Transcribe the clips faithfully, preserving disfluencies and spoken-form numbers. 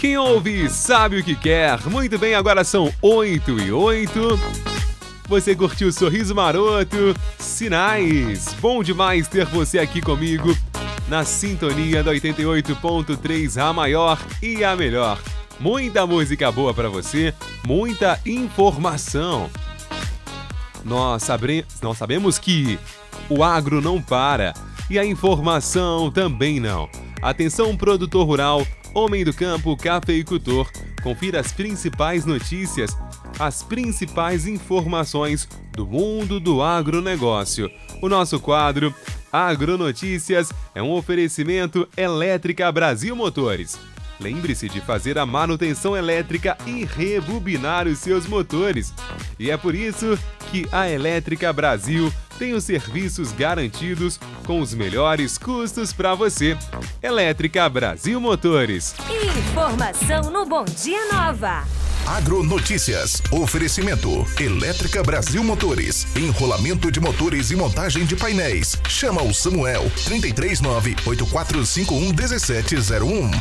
Quem ouve sabe o que quer. Muito bem, agora são oito e oito. Você curtiu o Sorriso Maroto, Sinais. Bom demais ter você aqui comigo na sintonia da oitenta e oito ponto três, a maior e a melhor. Muita música boa para você, muita informação. Nós, sabe... Nós sabemos que o agro não para e a informação também não. Atenção, produtor rural, homem do campo, cafeicultor. Confira as principais notícias, as principais informações do mundo do agronegócio. O nosso quadro Agronotícias é um oferecimento Elétrica Brasil Motores. Lembre-se de fazer a manutenção elétrica e rebobinar os seus motores. E é por isso que a Elétrica Brasil tem os serviços garantidos com os melhores custos para você. Elétrica Brasil Motores. Informação no Bom Dia Nova. Agronotícias. Oferecimento Elétrica Brasil Motores. Enrolamento de motores e montagem de painéis. Chama o Samuel trinta e três nove, oito quatro cinco um, um sete zero um.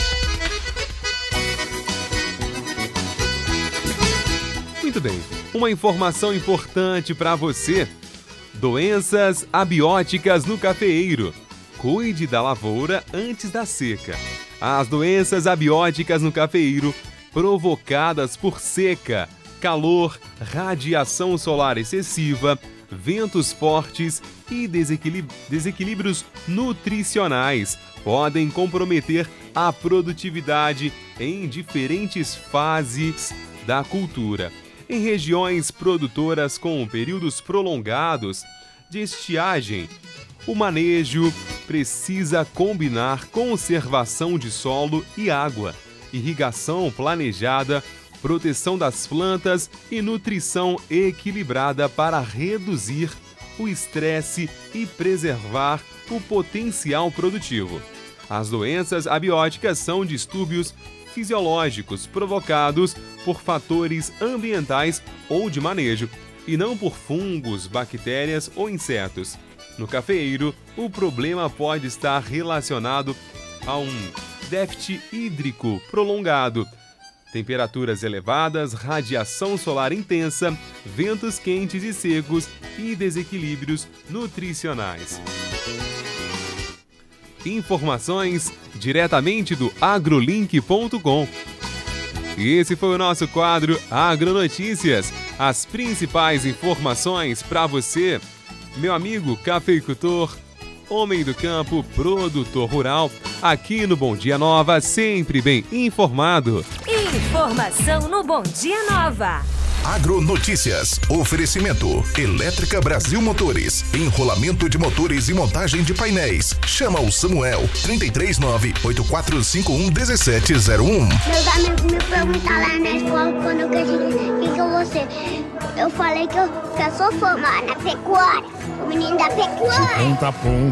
Muito bem, uma informação importante para você. Doenças abióticas no cafeeiro. Cuide da lavoura antes da seca. As doenças abióticas no cafeeiro, provocadas por seca, calor, radiação solar excessiva, ventos fortes e desequilí- desequilíbrios nutricionais, podem comprometer a produtividade em diferentes fases da cultura. Em regiões produtoras com períodos prolongados de estiagem, o manejo precisa combinar conservação de solo e água, irrigação planejada, proteção das plantas e nutrição equilibrada para reduzir o estresse e preservar o potencial produtivo. As doenças abióticas são distúrbios fisiológicos provocados por fatores ambientais ou de manejo, e não por fungos, bactérias ou insetos. No cafeeiro, o problema pode estar relacionado a um déficit hídrico prolongado, temperaturas elevadas, radiação solar intensa, ventos quentes e secos e desequilíbrios nutricionais. Informações diretamente do agrolink ponto com. E esse foi o nosso quadro Agronotícias. As principais informações para você, meu amigo cafeicultor, homem do campo, produtor rural, aqui no Bom Dia Nova, sempre bem informado. Informação no Bom Dia Nova. Agronotícias. Oferecimento Elétrica Brasil Motores. Enrolamento de motores e montagem de painéis. Chama o Samuel trinta e três nove, oito quatro cinco um, um sete zero um. Meus amigos me perguntaram lá na escola quando eu cresci, quem que eu vou ser? Eu falei que eu, que eu sou formada na pecuária. O menino da pecuária. De ponta a ponta.